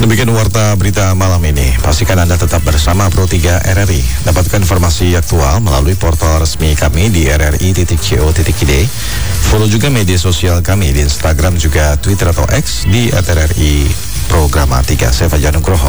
Demikian warta berita malam ini. Pastikan Anda tetap bersama Pro 3 RRI. Dapatkan informasi aktual melalui portal resmi kami di rri.co.id. Follow juga media sosial kami di Instagram juga Twitter atau X di @RRI Programa 3. Saya Fajar Nugroho.